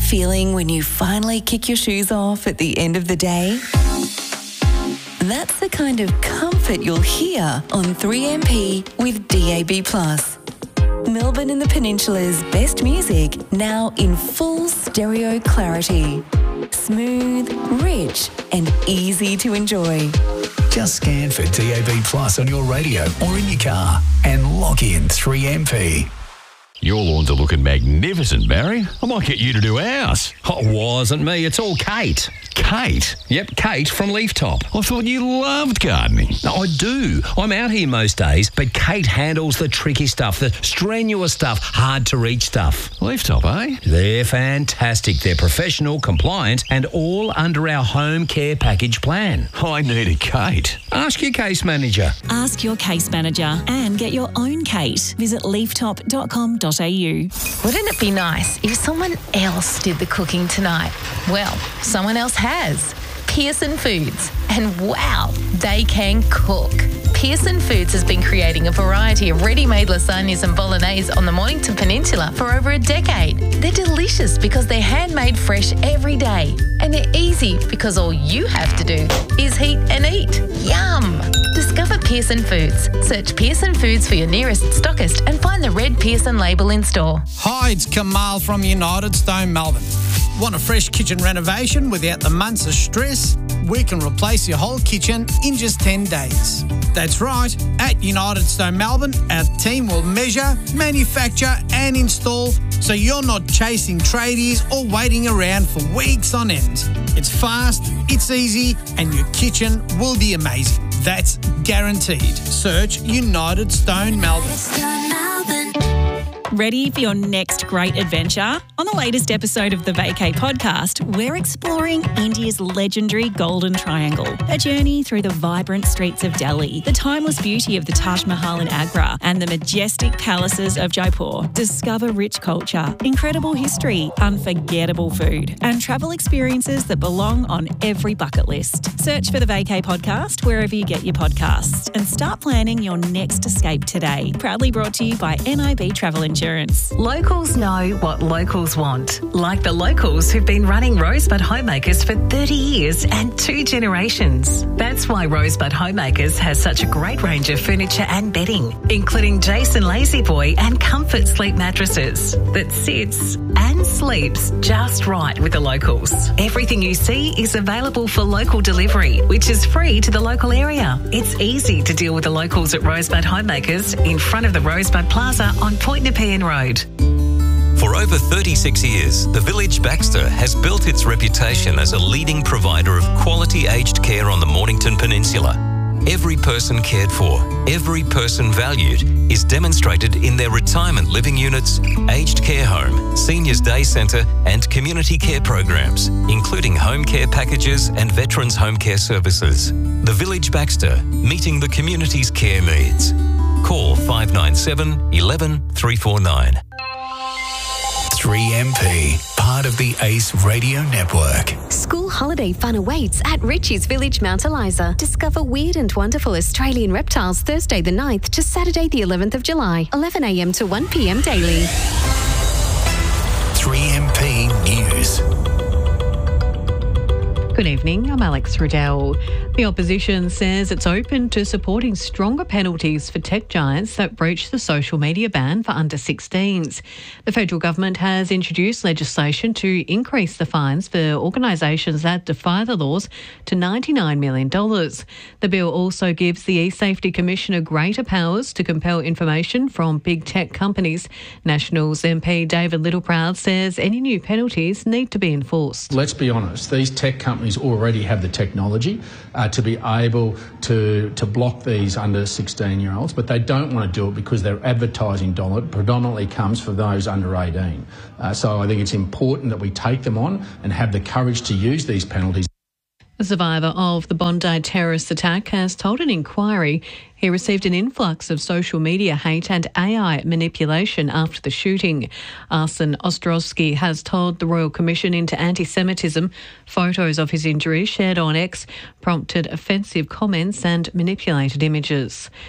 feeling when you finally kick your shoes off at the end of the day? That's the kind of comfort you'll hear on 3MP with DAB+. Melbourne and the Peninsula's best music now in full stereo clarity. Smooth, rich and easy to enjoy. Just scan for DAB+ on your radio or in your car and log in 3MP. Your lawns are looking magnificent, Barry. I might get you to do ours. Oh, it wasn't me. It's all Kate. Kate? Yep, Kate from Leaftop. I thought you loved gardening. No, I do. I'm out here most days, but Kate handles the tricky stuff, the strenuous stuff, hard to reach stuff. Leaftop, eh? They're fantastic. They're professional, compliant, and all under our home care package plan. I need a Kate. Ask your case manager. Ask your case manager and get your own Kate. Visit leaftop.com.au. Wouldn't it be nice if someone else did the cooking tonight? Well, someone else has. Pearson Foods. And wow, they can cook. Pearson Foods has been creating a variety of ready-made lasagnas and bolognese on the Mornington Peninsula for over a decade. They're delicious because they're handmade fresh every day. And they're easy because all you have to do is heat and eat. Yum! Discover Pearson Foods. Search Pearson Foods for your nearest stockist and find the red Pearson label in store. Hi, it's Kamal from United Stone Melbourne. Want a fresh kitchen renovation without the months of stress? We can replace your whole kitchen in just 10 days. That's right, at United Stone Melbourne, our team will measure, manufacture and install so you're not chasing tradies or waiting around for weeks on end. It's fast, it's easy and your kitchen will be amazing. That's guaranteed. Search United Stone Melbourne. Ready for your next great adventure? On the latest episode of the Vacay podcast, we're exploring India's legendary Golden Triangle, a journey through the vibrant streets of Delhi, the timeless beauty of the Taj Mahal in Agra, and the majestic palaces of Jaipur. Discover rich culture, incredible history, unforgettable food, and travel experiences that belong on every bucket list. Search for the Vacay podcast wherever you get your podcasts and start planning your next escape today. Proudly brought to you by NIB Travel Insurance. Locals know what locals want, like the locals who've been running Rosebud Homemakers for 30 years and 2 generations. That's why Rosebud Homemakers has such a great range of furniture and bedding, including Jason Lazy Boy and Comfort Sleep mattresses that sits and sleeps just right with the locals. Everything you see is available for local delivery, which is free to the local area. It's easy to deal with the locals at Rosebud Homemakers in front of the Rosebud Plaza on Point Nepean Road. For over 36 years, the Village Baxter has built its reputation as a leading provider of quality aged care on the Mornington Peninsula. Every person cared for, every person valued is demonstrated in their retirement living units, aged care home, seniors day centre and community care programs, including home care packages and veterans home care services. The Village Baxter, meeting the community's care needs. Call 597 11 349. 3MP, part of the ACE Radio Network. School holiday fun awaits at Ritchie's Village, Mount Eliza. Discover weird and wonderful Australian reptiles Thursday the 9th to Saturday the 11th of July, 11 a.m. to 1 p.m. daily. 3MP News. Good evening, I'm Alex Riddell. The opposition says it's open to supporting stronger penalties for tech giants that breach the social media ban for under 16s. The federal government has introduced legislation to increase the fines for organisations that defy the laws to $99 million. The bill also gives the eSafety Commissioner greater powers to compel information from big tech companies. Nationals MP David Littleproud says any new penalties need to be enforced. Let's be honest, these tech companies already have the technology to be able to block these under 16-year-olds, but they don't want to do it because their advertising dollar predominantly comes for those under 18. So I think it's important that we take them on and have the courage to use these penalties. A survivor of the Bondi terrorist attack has told an inquiry he received an influx of social media hate and AI manipulation after the shooting. Arsen Ostrovsky has told the Royal Commission into Anti-Semitism photos of his injuries shared on X prompted offensive comments and manipulated images.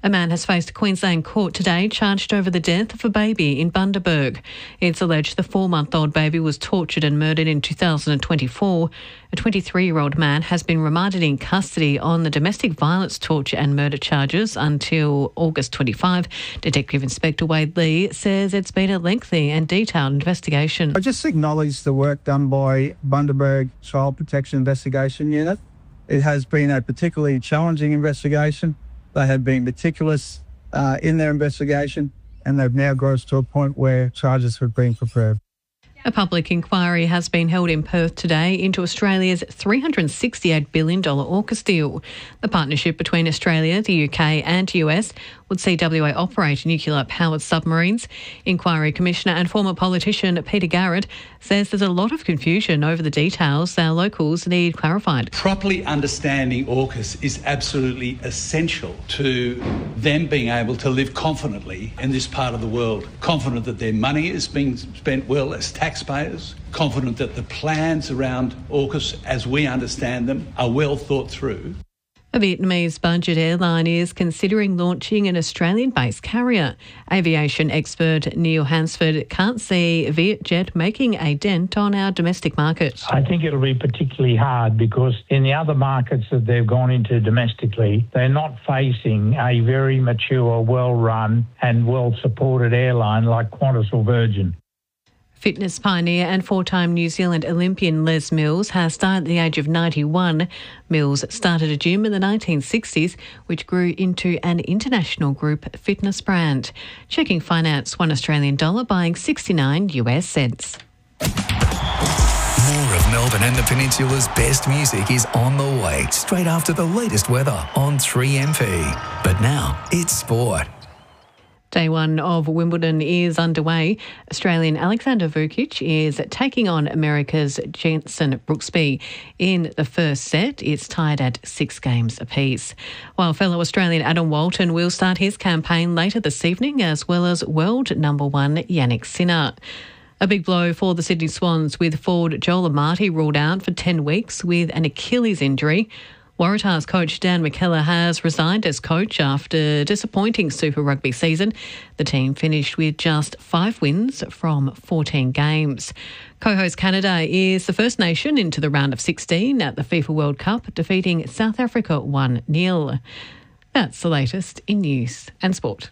A man has faced a Queensland court today charged over the death of a baby in Bundaberg. It's alleged the 4-month-old baby was tortured and murdered in 2024. A 23-year-old man has been remanded in custody on the domestic violence, torture and murder charges until August 25. Detective Inspector Wade Lee says it's been a lengthy and detailed investigation. I just acknowledge the work done by Bundaberg Child Protection Investigation Unit. It has been a particularly challenging investigation. They have been meticulous in their investigation, and they've now grown to a point where charges have been prepared. A public inquiry has been held in Perth today into Australia's $368 billion AUKUS deal. The partnership between Australia, the UK and US would see WA operate nuclear-powered submarines. Inquiry Commissioner and former politician Peter Garrett says there's a lot of confusion over the details our locals need clarified. Properly understanding AUKUS is absolutely essential to them being able to live confidently in this part of the world, confident that their money is being spent well as taxpayers, confident that the plans around AUKUS, as we understand them, are well thought through. A Vietnamese budget airline is considering launching an Australian-based carrier. Aviation expert Neil Hansford can't see Vietjet making a dent on our domestic market. I think it'll be particularly hard because in the other markets that they've gone into domestically, they're not facing a very mature, well-run and well-supported airline like Qantas or Virgin. Fitness pioneer and 4-time New Zealand Olympian Les Mills has died at the age of 91. Mills started a gym in the 1960s, which grew into an international group fitness brand. Checking finance, $1 buying 69 US cents. More of Melbourne and the Peninsula's best music is on the way, straight after the latest weather on 3MP. But now it's sport. Day 1 of Wimbledon is underway. Australian Alexander Vukic is taking on America's Jenson Brooksby. In the first set, it's tied at 6 games apiece. While fellow Australian Adam Walton will start his campaign later this evening, as well as world number 1 Yannick Sinner. A big blow for the Sydney Swans, with forward Joel Amati ruled out for 10 weeks with an Achilles injury. Waratahs coach Dan McKellar has resigned as coach after a disappointing Super Rugby season. The team finished with just 5 wins from 14 games. Co-host Canada is the first nation into the round of 16 at the FIFA World Cup, defeating South Africa 1-0. That's the latest in news and sport.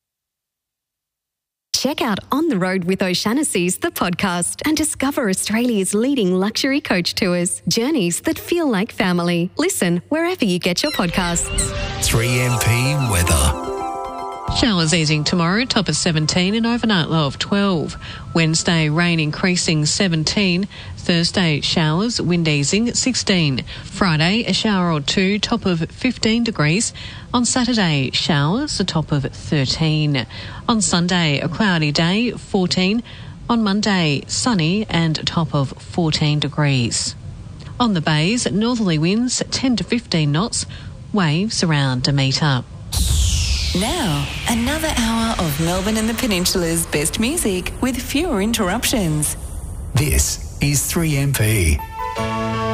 Check out On the Road with O'Shanassy's, the podcast, and discover Australia's leading luxury coach tours. Journeys that feel like family. Listen wherever you get your podcasts. 3MP weather. Showers easing tomorrow, top of 17 and overnight low of 12. Wednesday, rain increasing 17. Thursday, showers, wind easing 16. Friday, a shower or 2, top of 15 degrees. On Saturday, showers, a top of 13. On Sunday, a cloudy day, 14. On Monday, sunny and a top of 14 degrees. On the bays, northerly winds 10 to 15 knots, waves around a metre. Now, another hour of Melbourne and the Peninsula's best music with fewer interruptions. This is 3MP.